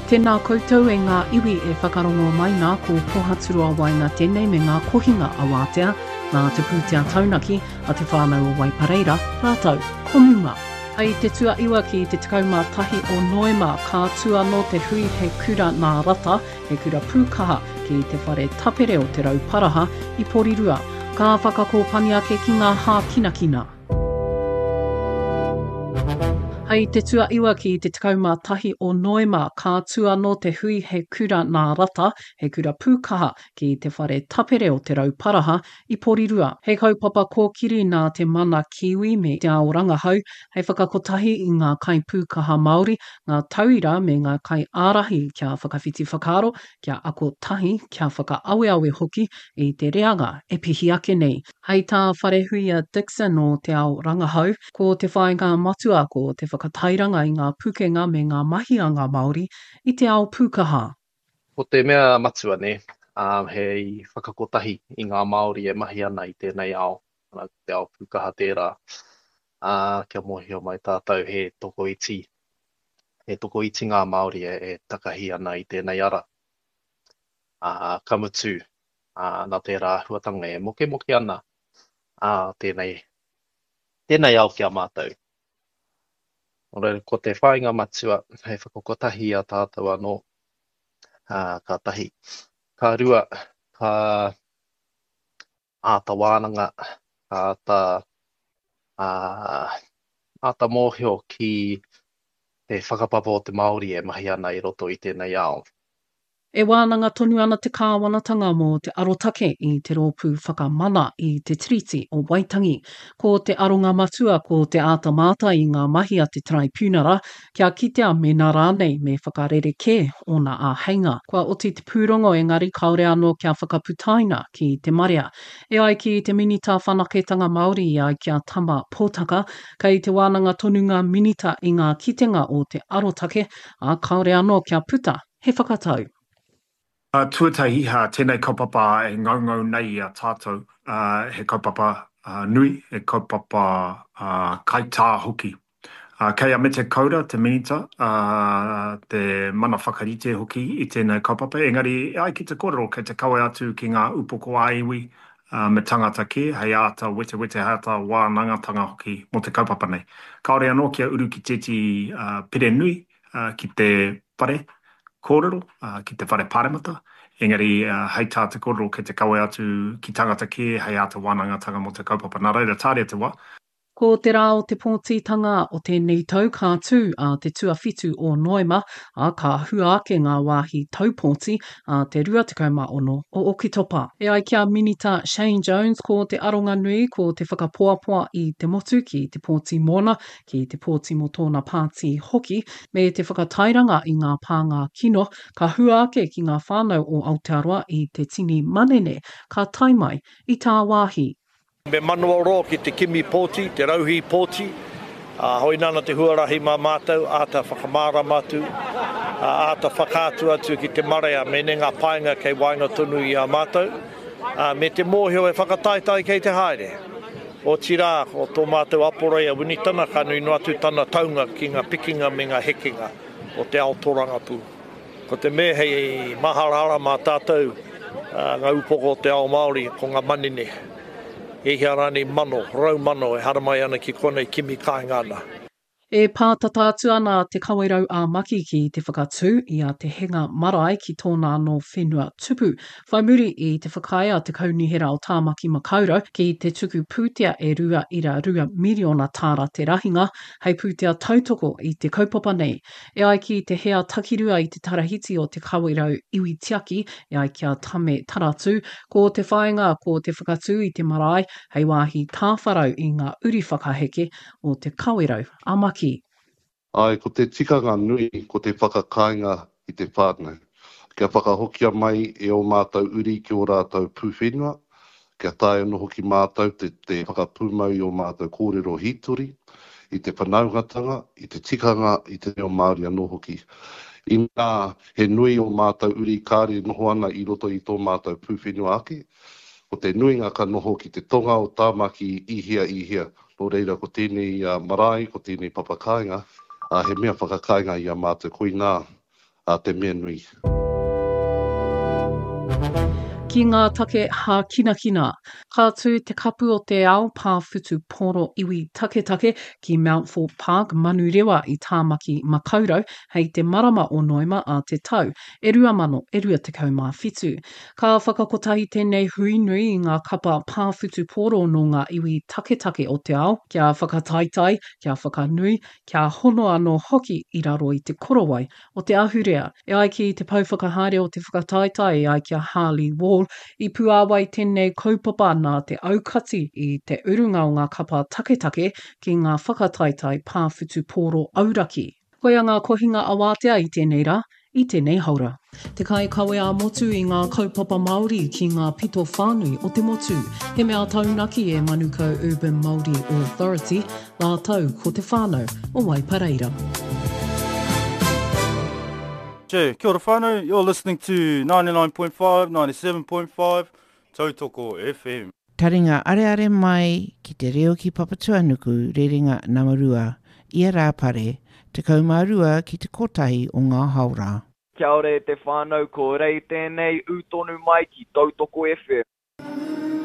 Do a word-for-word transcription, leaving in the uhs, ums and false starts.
Tēnā koutou e ngā iwi e whakarongo mai nā ko pohaturua wai ngā tēnei me ngā kohinga a Wātea, ngā te pūtea taunaki a te whānau o Waipareira, rātau, komunga. Ai te tua iwa ki te tikauma tahi o Noema, ka tua no te hui he kura nā rata, he kura pūkaha ki te whare tapere o te rauparaha i Porirua, ka whakakōpani ake ki ngā hā kinakina. Hei te tua iwa ki te tikauma tahi o Noema, ka tua no te hui he kura nā rata, he kura pūkaha ki te whare tapere o te rauparaha i Porirua. Hei kaupapa kōkiri nā te mana kiwi me te ao rangahau, hei whakakotahi i ngā kai pūkaha Māori, ngā tauira me ngā kai ārahi kia whakawhiti whakaaro, kia ako tahi kia whakaawe-awe hoki i te reanga e pihi ake nei. Hei tā wharehuia Dixon o te ao rangahau, ko te whainga matua ko te whakatairanga i ngā pukenga me ngā mahianga Māori i te ao pūkaha. Ko te mea matua ne, um, hei whakakotahi i ngā Māori e mahi ana i tēnei ao, te ao pūkaha tērā. Uh, kia mohio mai tātou he toko iti. He toko iti ngā Māori e, e takahi ana i tēnei ara. Uh, kamutu, uh, nā tērā huatanga e moke moke ana. Uh, tēnei, tēnei ao kia mātou. Ora, ko te whainga matua, hei whakakotahi a tātou anō, uh, ka tahi, ka rua, ka āta wānanga, ka āta, uh, āta mōhio ki te whakapapa o te Māori e mahi ana i roto i tēnei ao. E wānanga tonu ana te kāwanatanga mō te arotake i te rōpū whakamana i te tiriti o Waitangi. Ko te aronga matua ko te ātamata i ngā mahi a te traipūnara, kia kitea me nā rānei me whakarereke o nā āheinga. Kua oti te pūrongo engari kaore anō kia whakaputaina ki te marea. E ai ki te minita whanaketanga Māori i ai kia tama pōtaka, kei te wānanga tonunga minita i ngā kitenga o te arotake, a kaore anō kia puta, he whakatau. Uh, tuatahi ha tēnei kaupapa e ngaungau nei a tātou, uh, he kaupapa uh, nui, he kaupapa uh, kaitā hoki. Uh, kei a me te kaura, te minita, uh, te mana whakarite hoki i tēnei kaupapa. Engari, ai ki te kōrero, kei te kawe atu ki ngā upoko aiwi uh, me tangata ke, hei āta wete wete hata wānangatanga hoki mo te kaupapa nei. Kaore anō kia uru ki tēti uh, pere nui uh, ki te pare, kōrero, uh, ki te whare pāremata. Engari, uh, hei tā te kōrero ke te kawe atu ki tangata ke, hei āta wānangatanga mo te kaupapa. Nā reira, tāre te wā. Ko te rā o te pōtitanga o tēnei tau ka tū a te tuawhitu o Noema, a ka hua ake ngā wāhi taupōti a te rua tekau ono o Okitopa. E ai kia minita Shane Jones ko te aronga nui ko te whakapoapoa i te motu ki te pōti mona, ki te pōti mo tōna pāti hoki, me te whakatairanga i ngā pānga kino, ka hua ake ki ngā whānau o Aotearoa i te tini manene, ka taimai i tā wāhi. Me manua roa ki te kimi pōti, te rauhi pōti, uh, hoi nana te huarahi mā mātou, āta whakamāra mātou, uh, āta whakātu atu ki te marea me ne ngā painga kei wainga tonu i a mātou, uh, me te mōhio e whakataitai kei te haere. O tira, o tō mātou aporei a winitana, ka nui no atu tana taunga ki ngā pikinga me ngā hekinga o te ao tōrangapū. Ko te me hei maharara mā tātou, uh, ngā upoko o te ao Māori, ko ngā manine. E hea rani mano, rau mano e haramai ana ki konei kimi kāingana. E pātata atu ana te kawerau a maki ki te whakatū i a te henga marae ki tōna no whenua tupu. Whai muri i te whakaia te kaunihera o Tāmaki Makaurau ki te tuku pūtea e rua ira rua miriona tāra te rahinga, hei pūtea tautoko i te kaupapa nei. E ai ki te hea takirua i te tarahiti o te kawerau iwi tiaki, e ai kia tame taratu, ko te whainga ko te whakatū i te marae, hei wāhi tāwharau i ngā uri whakaheke o te kawerau a maki. Ai, ko te tikanga nui, ko te whakakainga i te whānau. Kia whakahokia mai e o mātou uri ki o rātou pūwhenua. Kia tae no hoki mātou te, te whakapūmau i o mātou kōrero hitori, i te whanaugatanga, i te tikanga, i te reo Māori anō hoki. I ngā he nui o mātou uri kāre noho ana i roto i tō mātou pūwhenua ake. Ko te nuinga ka noho ki te tonga o Tāmaki i hia i hia. Nō reira ko tēnei uh, marae, ko tēnei papakainga, uh, he mea whakakainga i a mātou koinā. a te mea nui. Ki ngā take ha kina kina, ka tū te kapu o te ao pāwhutu poro iwi take take ki Mount Fort Park manurewa i tāmaki makaurau hei te marama o Noema a te tau, e rua mano, e rua te kaumā whitu. Ka whakakotahi tēnei hui nui i ngā kapa pāwhutu poro no ngā iwi take take o te ao, kia whakataitai, kia whakanui, kia hono anō hoki i raro i te korowai o te ahurea, e ai ki te pauwhakahaere o te whakataitai e ai kia Harley Wall, i puāwai tēnei kaupapa nā te aukati i te urunga o ngā kapa take take ki ngā whakataitai pāwhutu poro auraki. Koia ngā kohinga awātea i tēnei rā, i tēnei haura. Te kai kawe a motu i ngā kaupapa Māori ki ngā pito whānui o te motu. He mea taunaki e Manukau Urban Māori Authority, la tau ko te whānau o Waipareira. Kia ora whānau, you're listening to ninety-nine point five, ninety-seven point five, Tautoko F M. Taringa are are mai ki te reo ki Papatuanuku, rerenga Namarua, ia rā pare, te kaumārua ki te kotahi o ngā haura. Kia ora te whānau, ko rei tēnei utonu mai ki Tautoko F M.